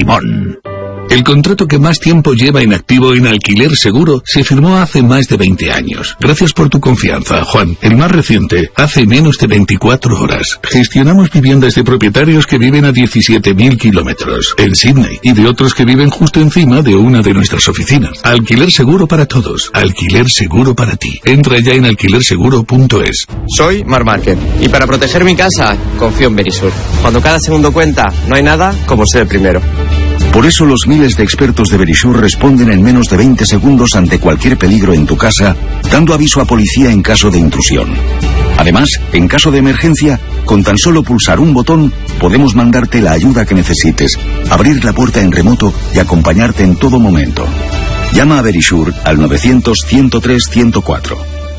Ramón. El contrato que más tiempo lleva en activo en Alquiler Seguro se firmó hace más de 20 años. Gracias por tu confianza, Juan. El más reciente, hace menos de 24 horas. Gestionamos viviendas de propietarios que viven a 17.000 kilómetros en Sydney y de otros que viven justo encima de una de nuestras oficinas. Alquiler Seguro para todos. Alquiler Seguro para ti. Entra ya en alquilerseguro.es. Soy Marc Márquez y para proteger mi casa confío en Verisur. Cuando cada segundo cuenta, no hay nada como ser el primero. Por eso los miles de expertos de Verisur responden en menos de 20 segundos ante cualquier peligro en tu casa, dando aviso a policía en caso de intrusión. Además, en caso de emergencia, con tan solo pulsar un botón, podemos mandarte la ayuda que necesites, abrir la puerta en remoto y acompañarte en todo momento. Llama a Verisur al 900-103-104.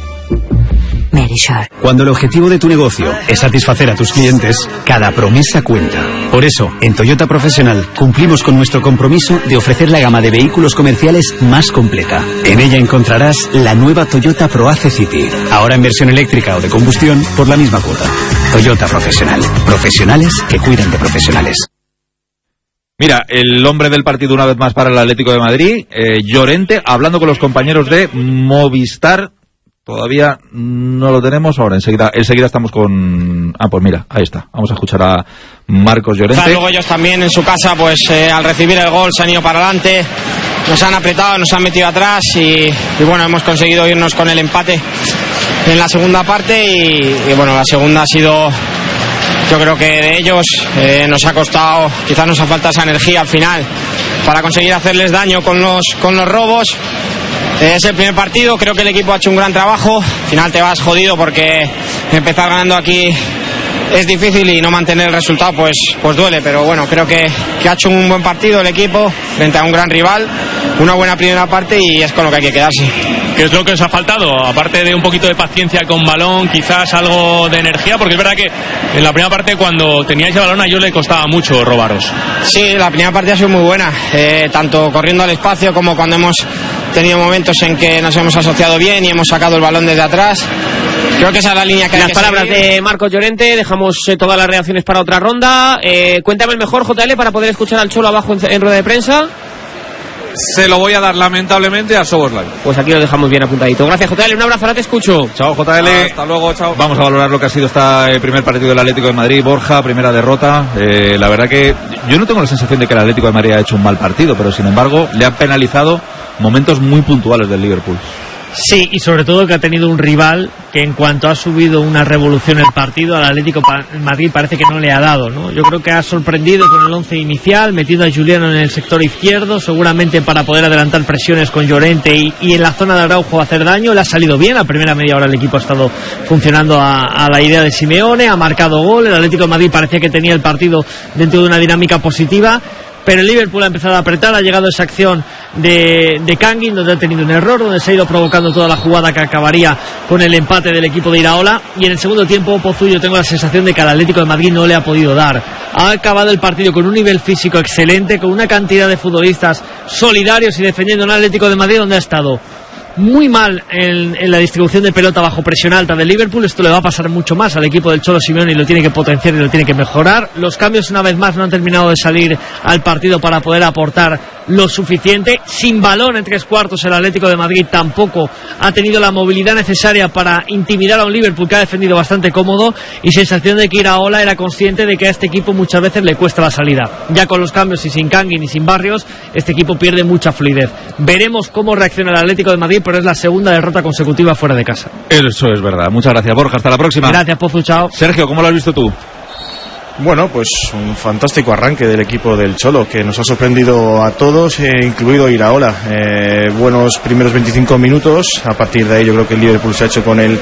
Verisur. Cuando el objetivo de tu negocio es satisfacer a tus clientes, cada promesa cuenta. Por eso, en Toyota Profesional cumplimos con nuestro compromiso de ofrecer la gama de vehículos comerciales más completa. En ella encontrarás la nueva Toyota ProAce City, ahora en versión eléctrica o de combustión por la misma cuota. Toyota Profesional. Profesionales que cuidan de profesionales. Mira, el hombre del partido una vez más para el Atlético de Madrid, Llorente, hablando con los compañeros de Movistar. Todavía no lo tenemos, ahora enseguida estamos con... pues mira, ahí está, vamos a escuchar a Marcos Llorente. Luego ellos también en su casa, pues al recibir el gol se han ido para adelante, nos han apretado, nos han metido atrás y bueno, hemos conseguido irnos con el empate en la segunda parte y bueno, la segunda ha sido, yo creo que de ellos, nos ha costado, quizás nos ha faltado esa energía al final para conseguir hacerles daño con los robos. Es el primer partido, creo que el equipo ha hecho un gran trabajo. Al final te vas jodido porque empezar ganando aquí es difícil y no mantener el resultado pues duele, pero bueno, creo que ha hecho un buen partido el equipo frente a un gran rival, una buena primera parte y es con lo que hay que quedarse. ¿Qué es lo que os ha faltado? Aparte de un poquito de paciencia con balón, quizás algo de energía, porque es verdad que en la primera parte cuando teníais el balón a ellos le costaba mucho robaros. Sí, la primera parte ha sido muy buena, tanto corriendo al espacio como cuando hemos tenido momentos en que nos hemos asociado bien y hemos sacado el balón desde atrás. Creo que esa es la línea que hay que seguir. Las palabras de Marcos Llorente, dejamos todas las reacciones para otra ronda. Cuéntame el mejor, JL, para poder escuchar al Cholo abajo en rueda de prensa. Se lo voy a dar lamentablemente a Szoboszlai. Pues aquí lo dejamos bien apuntadito. Gracias, JL, un abrazo, ahora te escucho. Chao, JL. Hasta luego, chao. Vamos a valorar lo que ha sido este primer partido del Atlético de Madrid. Borja, primera derrota. La verdad que yo no tengo la sensación de que el Atlético de Madrid ha hecho un mal partido, pero sin embargo le han penalizado momentos muy puntuales del Liverpool. Sí, y sobre todo que ha tenido un rival que en cuanto ha subido una revolución el partido, al Atlético de Madrid parece que no le ha dado, ¿no? Yo creo que ha sorprendido con el 11 inicial, metiendo a Juliano en el sector izquierdo, seguramente para poder adelantar presiones con Llorente y en la zona de Araujo hacer daño. Le ha salido bien, la primera media hora el equipo ha estado funcionando a la idea de Simeone, ha marcado gol, el Atlético de Madrid parecía que tenía el partido dentro de una dinámica positiva. Pero el Liverpool ha empezado a apretar, ha llegado esa acción de Kangin, donde ha tenido un error, donde se ha ido provocando toda la jugada que acabaría con el empate del equipo de Iraola. Y en el segundo tiempo, Pozuyo, tengo la sensación de que al Atlético de Madrid no le ha podido dar. Ha acabado el partido con un nivel físico excelente, con una cantidad de futbolistas solidarios y defendiendo un Atlético de Madrid donde ha estado muy mal en la distribución de pelota bajo presión alta del Liverpool. Esto le va a pasar mucho más al equipo del Cholo Simeone y lo tiene que potenciar y lo tiene que mejorar. Los cambios una vez más no han terminado de salir al partido para poder aportar lo suficiente. Sin balón en tres cuartos el Atlético de Madrid tampoco ha tenido la movilidad necesaria para intimidar a un Liverpool que ha defendido bastante cómodo, y sensación de que Iraola era consciente de que a este equipo muchas veces le cuesta la salida. Ya con los cambios y sin Kangin y sin Barrios, este equipo pierde mucha fluidez. Veremos cómo reacciona el Atlético de Madrid, pero es la segunda derrota consecutiva fuera de casa. Eso es verdad. Muchas gracias, Borja. Hasta la próxima. Gracias, Pozu. Chao. Sergio, ¿cómo lo has visto tú? Bueno, pues un fantástico arranque del equipo del Cholo, que nos ha sorprendido a todos, incluido Iraola. Buenos primeros 25 minutos. A partir de ahí yo creo que el Liverpool se ha hecho con el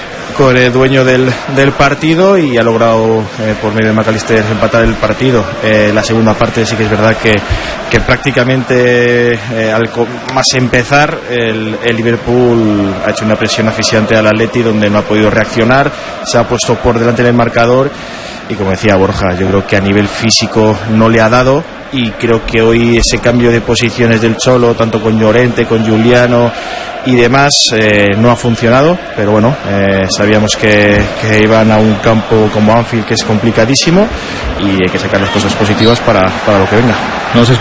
dueño del partido y ha logrado por medio de McAllister empatar el partido. La segunda parte sí que es verdad que prácticamente al más empezar el Liverpool ha hecho una presión asfixiante al Atleti, donde no ha podido reaccionar, se ha puesto por delante del marcador y, como decía Borja, yo creo que a nivel físico no le ha dado, y creo que hoy ese cambio de posiciones del Cholo, tanto con Llorente, con Juliano y demás, no ha funcionado, pero bueno, sabíamos que iban a un campo como Anfield, que es complicadísimo, y hay que sacar las cosas positivas para lo que venga.